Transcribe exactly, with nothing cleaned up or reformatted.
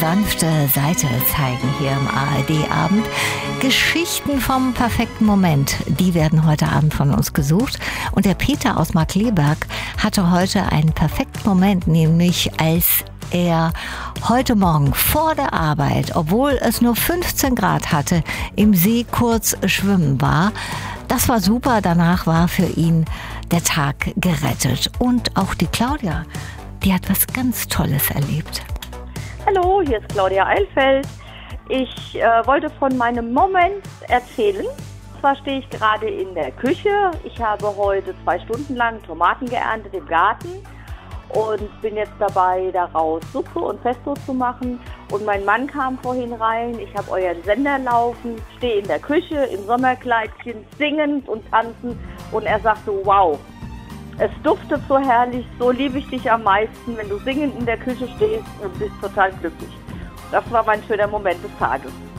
sanfte Seite zeigen hier im A R D-Abend. Geschichten vom perfekten Moment, die werden heute Abend von uns gesucht. Und der Peter aus Markkleeberg hatte heute einen perfekten Moment, nämlich als er heute Morgen vor der Arbeit, obwohl es nur fünfzehn Grad hatte, im See kurz schwimmen war. Das war super, danach war für ihn der Tag gerettet. Und auch die Claudia, die hat was ganz Tolles erlebt. Hallo, hier ist Claudia Eilfeld. Ich äh, wollte von meinem Moment erzählen. Und zwar stehe ich gerade in der Küche. Ich habe heute zwei Stunden lang Tomaten geerntet im Garten und bin jetzt dabei, daraus Suppe und Pesto zu machen. Und mein Mann kam vorhin rein, ich habe euren Sender laufen, stehe in der Küche im Sommerkleidchen, singend und tanzend. Und er sagte, wow, es duftet so herrlich, so liebe ich dich am meisten, wenn du singend in der Küche stehst und bist total glücklich. Das war mein schöner Moment des Tages.